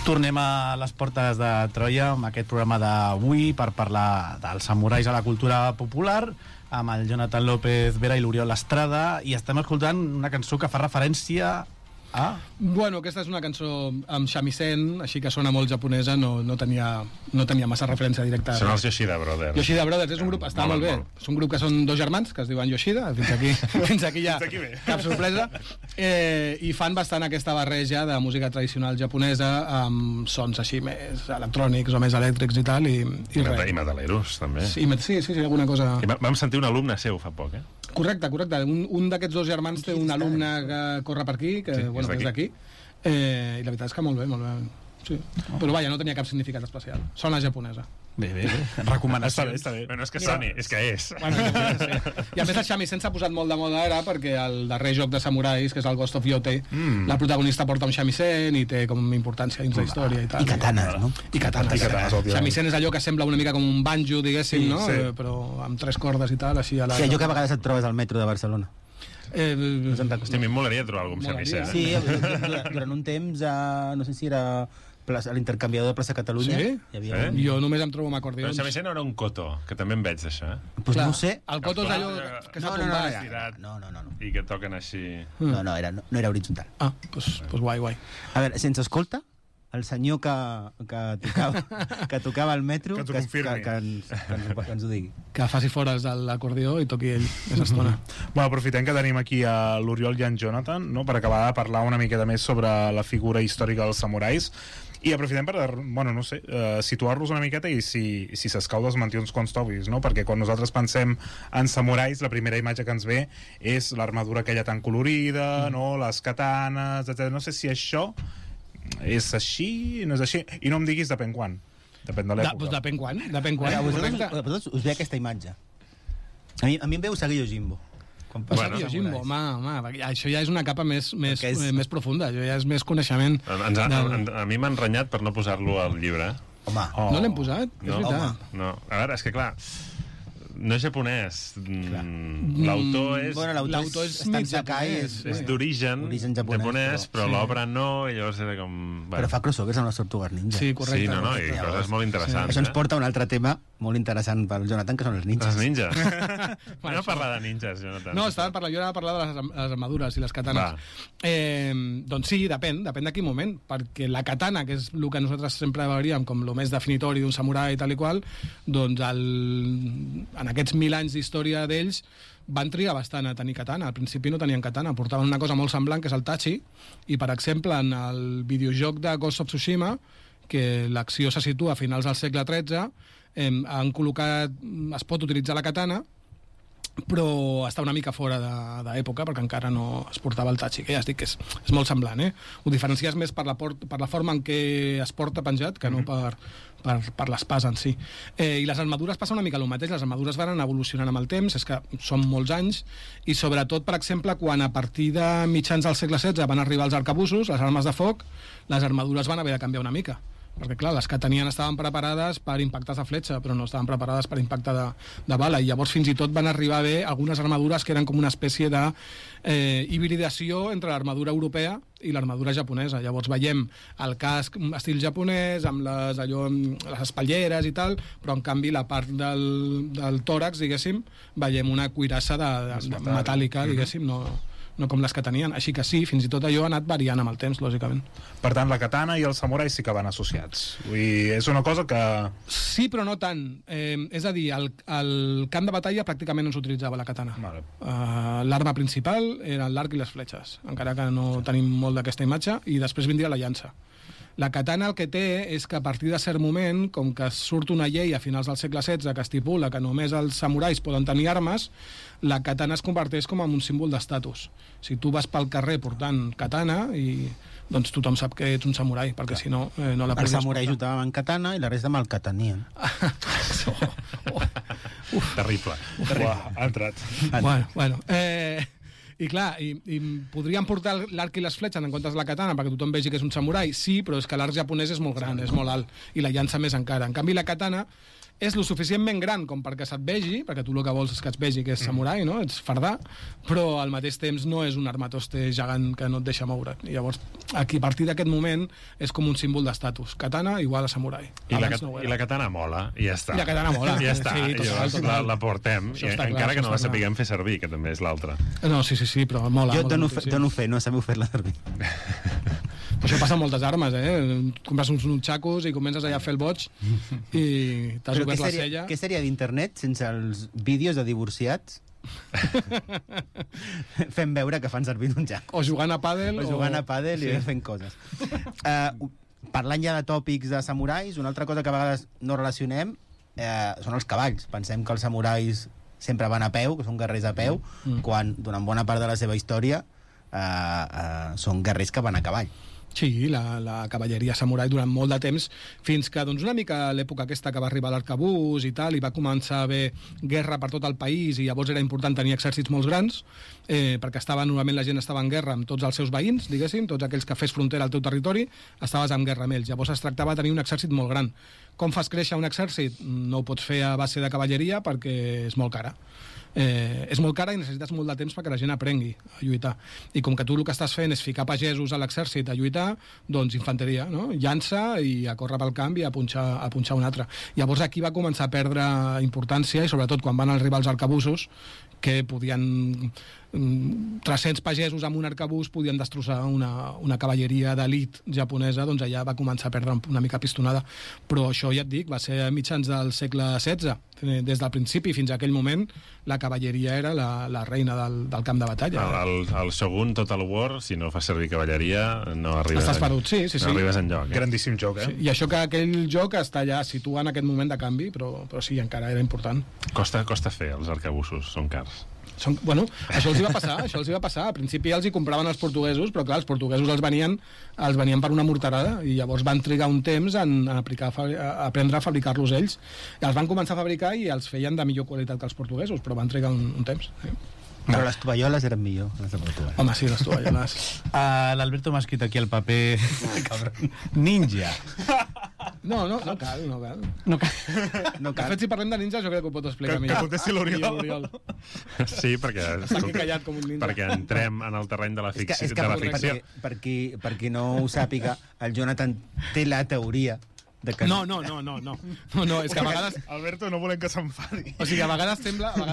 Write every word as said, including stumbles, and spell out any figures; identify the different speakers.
Speaker 1: Tornem a les portes de Troia amb aquest programa d'avui per parlar dels samurais a la cultura popular amb el Jonathan López Vera i l'Oriol Estrada, i estem escoltant una cançó que fa referència a...
Speaker 2: Bueno, aquesta és una cançó amb shamisen, així que sona molt japonesa, no, no, tenia, no tenia massa referència directa.
Speaker 3: Són els Yoshida Brothers.
Speaker 2: Yoshida Brothers és un grup, està molt bé. És un grup que són dos germans, que es diuen Yoshida, fins aquí, fins aquí ja
Speaker 3: fins aquí bé.
Speaker 2: Cap sorpresa. Eh, I fan bastant aquesta barreja de música tradicional japonesa amb sons així més electrònics o més elèctrics i tal, i, i,
Speaker 3: I, I metaleros, també.
Speaker 2: Sí, sí, sí, sí, alguna cosa...
Speaker 3: I vam sentir un alumne seu fa poc, eh?
Speaker 2: Correcte, correcte. Un, un d'aquests dos germans té un alumne que corre per aquí, que, sí, bueno, és d'aquí. Eh, I la veritat és que molt bé, molt bé. Sí. Oh. Però vaja, no tenia cap significat especial. Sona japonesa.
Speaker 1: Bé, bé, bé. Recomanació.
Speaker 3: Està bé, està bé. Bueno, és que soni, és que és.
Speaker 2: Bueno, sí. I a més el shamisen s'ha posat molt de moda ara perquè el darrer joc de samurais, que és el Ghost of Yote, mm. la protagonista porta un shamisen i té com importància dins la història i tal.
Speaker 1: I katanas, no?
Speaker 2: I katanas.
Speaker 3: I katanas,
Speaker 2: shamisen és allò que sembla una mica com un banjo, diguéssim, sí, no?
Speaker 3: Sí.
Speaker 2: Però amb tres cordes i tal, així a la...
Speaker 4: Sí, allò que a vegades et trobes al metro de Barcelona.
Speaker 2: Eh,
Speaker 3: Hòstia, a mi em molaria trobar algun shamisen.
Speaker 4: Sí, durant, durant un temps, a, no sé si era a l'intercanviador de Plaça Catalunya.
Speaker 2: Sí?
Speaker 4: Hi havia
Speaker 3: Sí?
Speaker 4: un...
Speaker 2: Jo només em trobo amb acordions.
Speaker 3: Però el shamisen era un coto, que també en veig d'això.
Speaker 4: Pues
Speaker 2: Clar,
Speaker 4: no ho sé.
Speaker 2: el coto és allò que s'ha
Speaker 4: No, no, no,
Speaker 2: tombat.
Speaker 4: era- no, no, no, no.
Speaker 3: I que toquen així...
Speaker 4: No, no, era, no, no era horitzontal.
Speaker 2: Ah, doncs pues guai, guai.
Speaker 4: A veure, sense escolta, el senyor que, que, tocava, que tocava al metro,
Speaker 3: Que t'ho
Speaker 4: que, es- que,
Speaker 3: confirmi.
Speaker 4: que, ens, que, ens, que ens ho digui.
Speaker 2: Que faci fora l'acordió i toqui ell més estona.
Speaker 5: Bueno, aprofitem que tenim aquí a l'Oriol i en Jonathan, no?, per acabar de parlar una miqueta més sobre la figura històrica dels samurais, i aprofitem per, bueno, no sé, uh, situar-los una miqueta i si, si s'escau desmentir uns quants tòpics, no? Perquè quan nosaltres pensem en samurais, la primera imatge que ens ve és l'armadura aquella tan colorida, mm. no?, les katanes, etcètera. No sé si això és així, no és així, i no em diguis depèn quan. Depèn de
Speaker 2: De,
Speaker 5: l'època.
Speaker 2: doncs depèn quan, depèn quan.
Speaker 4: A vosaltres,
Speaker 2: Correcte.
Speaker 4: a vosaltres us ve aquesta imatge. A mi, a mi em veu Saguillo Jimbo. Quan passa
Speaker 3: Bueno.
Speaker 4: els
Speaker 2: Jimbo,
Speaker 4: samurais.
Speaker 2: home, home, això ja és una capa més, més,
Speaker 4: Perquè és-
Speaker 2: eh, més profunda, això ja és més coneixement.
Speaker 3: Ens ha,
Speaker 2: del-
Speaker 3: en, a mi m'han renyat per no posar-lo al llibre.
Speaker 4: Home,
Speaker 5: Oh.
Speaker 2: No l'hem posat? És
Speaker 3: No,
Speaker 2: veritat.
Speaker 3: no. A veure, és que clar, no és japonès. Mm, L'autor és...
Speaker 4: bueno, l'autor
Speaker 2: l'autor
Speaker 4: és,
Speaker 2: és
Speaker 4: està en
Speaker 2: mig
Speaker 4: Sakai,
Speaker 2: japonès,
Speaker 4: és,
Speaker 2: sí.
Speaker 3: És d'origen
Speaker 4: Origen japonès,
Speaker 3: japonès, però,
Speaker 2: però-
Speaker 3: l'obra no, i llavors era com...
Speaker 4: però fa crossovers amb les Tortugues Ninja.
Speaker 2: Sí, correcte.
Speaker 3: Sí, no, no, i
Speaker 2: correcte.
Speaker 3: coses molt interessants.
Speaker 4: Això ens
Speaker 3: eh?
Speaker 4: porta a un altre tema molt interessant pel Jonathan, que són els ninjas.
Speaker 3: Els ninjas.
Speaker 2: Bueno,
Speaker 3: no parlar de ninjas, Jonathan.
Speaker 2: No, estava parlant, jo anava a parlar de les, arm- les armadures i les katanes.
Speaker 3: Va.
Speaker 2: Eh, doncs sí, depèn, depèn de quin moment, perquè la katana, que és el que nosaltres sempre veuríem com el més definitori d'un samurai i tal i qual, doncs el, en aquests mil anys d'història d'ells van trigar bastant a tenir katana. Al principi no tenien katana, portaven una cosa molt semblant, que és el tachi, i per exemple en el videojoc de Ghost of Tsushima, que l'acció se situa a finals del segle tretze, eh, han col·locat, es pot utilitzar la katana, però està una mica fora d'època perquè encara no es portava el tachi, que ja es dic que és, és molt semblant, eh? Ho diferencies més per la, port, per la forma en què es porta penjat que no per, per, per l'espasa en si. Eh, I les armadures passa una mica el mateix, les armadures van anar evolucionant amb el temps, és que són molts anys, i sobretot, per exemple, quan a partir de mitjans del segle setze van arribar els arcabussos, les armes de foc, les armadures van haver de canviar una mica, perquè clar, les que tenien estaven preparades per impactes de fletxa, però no estaven preparades per impacte de, de bala, i llavors fins i tot van arribar a haver algunes armadures que eren com una espècie de eh, hibridació entre l'armadura europea i l'armadura japonesa. Llavors veiem el casc estil japonès amb les, allò, les espatlleres i tal, però en canvi la part del, del tòrax, diguéssim, veiem una cuirassa de, de, de metàl·lica, diguéssim, no, no com les que tenien. Així que sí, fins i tot allò ha anat variant amb el temps, lògicament.
Speaker 5: Per tant, la katana i el samurai sí que van associats. Vull dir, és una cosa que...
Speaker 2: Sí, però no tant. Eh, és a dir, al, al camp de batalla pràcticament no s'utilitzava la katana.
Speaker 5: Vale.
Speaker 2: Uh, L'arma principal eren l'arc i les fletxes, encara que no tenim molt d'aquesta imatge, i després vindria la llança. La katana el que té és que a partir de cert moment, com que surt una llei a finals del segle setze que estipula que només els samurais poden tenir armes, la katana es converteix com en un símbol d'estatus. Si tu vas pel carrer portant katana, i doncs tothom sap que ets un samurai, perquè si no, eh, no la
Speaker 4: Els
Speaker 2: podries
Speaker 4: samurais
Speaker 2: portar.
Speaker 4: jugaven katana i la resta me'l catanien.
Speaker 3: Terrible.
Speaker 5: Uah, ha entrat.
Speaker 2: Bueno, bueno. Eh, I clar, i, i podríem portar l'arc i les fletxes en comptes de la katana perquè tothom vegi que és un samurai, sí, però és que l'arc japonès és molt gran, és molt alt, i la llança més encara. En canvi, la katana és lo suficientment gran com perquè se't vegi, perquè tu el que vols és que et vegi que és samurai, no? Ets fardà, però al mateix temps no és un armatoste gegant que no et deixa moure. I llavors, aquí, a partir d'aquest moment, és com un símbol d'estatus. Katana igual a samurai.
Speaker 3: I la,
Speaker 2: Abans
Speaker 3: cat
Speaker 2: no ho
Speaker 3: I
Speaker 2: era.
Speaker 3: la katana mola, i ja està.
Speaker 2: I la katana mola.
Speaker 3: Ja està,
Speaker 2: Sí,
Speaker 3: i
Speaker 2: total,
Speaker 3: llavors
Speaker 2: total.
Speaker 3: la, la portem,
Speaker 2: Això
Speaker 3: i,
Speaker 2: està clar,
Speaker 3: encara que
Speaker 2: això
Speaker 3: no la
Speaker 2: està clar.
Speaker 3: sapiguem fer servir, que també és l'altra.
Speaker 2: No, sí, sí, sí, però mola.
Speaker 4: Jo
Speaker 2: mola
Speaker 4: dono, fe,
Speaker 2: moltíssim.
Speaker 4: dono fe, no sabeu fer-la servir.
Speaker 2: Però això passa amb moltes armes, eh? Compres uns nunchakus i comences allà a fer el boig i t'has
Speaker 4: Però què
Speaker 2: obert la
Speaker 4: seria,
Speaker 2: cella.
Speaker 4: què seria d'internet sense els vídeos de divorciats fent veure que fan servir un jack?
Speaker 2: O jugant a pàdel.
Speaker 4: O jugant a pàdel i
Speaker 2: Sí.
Speaker 4: fent coses. Uh, parlant ja de tòpics de samurais, una altra cosa que a vegades no relacionem eh, són els cavalls. Pensem que els samurais sempre van a peu, que són guerrers a peu, mm. quan durant bona part de la seva història eh, eh, són guerrers que van a cavall.
Speaker 2: Sí, la, la cavalleria samurai durant molt de temps, fins que doncs, una mica a l'època aquesta que va arribar l'arcabús i tal, i va començar a haver guerra per tot el país, i llavors era important tenir exèrcits molt grans, eh, perquè estava, normalment la gent estava en guerra amb tots els seus veïns, diguéssim, tots aquells que fes frontera al teu territori, estaves en guerra amb ells. Llavors es tractava de tenir un exèrcit molt gran. Com fas créixer un exèrcit? No ho pots fer a base de cavalleria perquè és molt cara. Eh, és molt cara i necessites molt de temps perquè la gent aprengui a lluitar. I com que tu el que estàs fent és ficar pagesos a l'exèrcit a lluitar, doncs infanteria, no? Llança i a córrer pel camp i a punxar, a punxar un altre. Llavors aquí va començar a perdre importància, i sobretot quan van arribar els arcabussos, que podien... tres-cents pagesos amb un arcabús podien destrossar una, una cavalleria d'elit japonesa, doncs allà va començar a perdre una mica pistonada. Però això, ja et dic, va ser a mitjans del segle setze. Des del principi fins a aquell moment, la cavalleria era la, la reina del, del camp de batalla.
Speaker 3: El, el, el Shogun Total War, si no fa servir cavalleria, no arribes,
Speaker 2: Estàs perdut, sí, sí,
Speaker 3: no
Speaker 2: sí.
Speaker 3: arribes enlloc. Eh?
Speaker 5: Grandíssim joc, eh?
Speaker 2: Sí, i això que aquell joc està allà situat en aquest moment de canvi, però, però sí, encara era important.
Speaker 3: Costa, costa fer, els arcabussos, són cars.
Speaker 2: Són, bueno, això els hi va passar, això els hi va passar. Al principi els hi compraven els portuguesos, però clar, els portuguesos els venien, els venien per una morterada, i llavors van trigar un temps en, en aplicar, a aprendre a fabricar-los ells. I els van començar a fabricar i els feien de millor qualitat que els portuguesos, però van trigar un, un temps. Sí.
Speaker 4: Però les tovalloles eren millor, les de Portugal.
Speaker 2: Home, sí, les tovalloles.
Speaker 1: Uh, L'Alberto m'ha escrit aquí el paper ninja.
Speaker 2: No, no, no cal, no cal.
Speaker 1: No cal.
Speaker 4: No
Speaker 2: De
Speaker 4: cal.
Speaker 2: fet, si parlem de ninja, jo crec que ho pot explicar
Speaker 5: Que- que
Speaker 2: millor.
Speaker 5: contesti l'Oriol.
Speaker 2: L'Oriol.
Speaker 3: Sí, perquè,
Speaker 2: Està aquí callat com un ninja.
Speaker 3: perquè entrem en el terreny de la,
Speaker 4: És que,
Speaker 3: ficció,
Speaker 4: és que
Speaker 3: de la
Speaker 4: per,
Speaker 3: ficció.
Speaker 4: perquè, per, qui, per qui no ho sàpiga, el Jonathan té la teoria de que...
Speaker 2: No, no, no, no, no. No, no, és que a vegades...
Speaker 5: Alberto, no volem que s'enfadi.
Speaker 2: O sigui, a vegades sembla... A vegades